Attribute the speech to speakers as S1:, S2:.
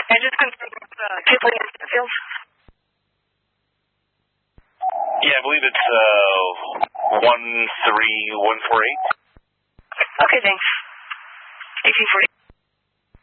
S1: I just confirmed people in the field.
S2: Yeah, I believe it's 13148.
S1: Okay, thanks. 1840.